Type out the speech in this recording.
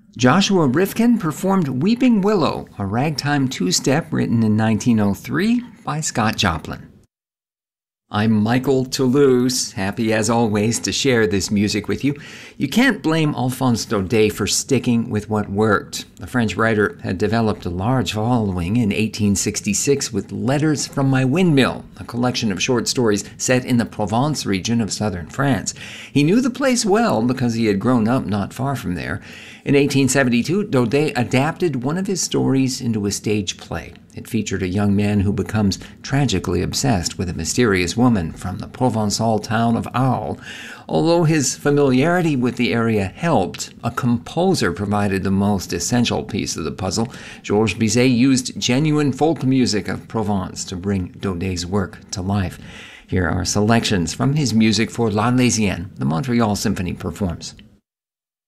Joshua Rifkin performed Weeping Willow, a ragtime two-step written in 1903 by Scott Joplin. I'm Michael Toulouse, happy as always to share this music with you. You can't blame Alphonse Daudet for sticking with what worked. The French writer had developed a large following in 1866 with Letters from My Windmill, a collection of short stories set in the Provence region of southern France. He knew the place well because he had grown up not far from there. In 1872, Daudet adapted one of his stories into a stage play. It featured a young man who becomes tragically obsessed with a mysterious woman from the Provençal town of Arles. Although his familiarity with the area helped, a composer provided the most essential piece of the puzzle. Georges Bizet used genuine folk music of Provence to bring Daudet's work to life. Here are selections from his music for L'Arlésienne, the Montreal Symphony performs.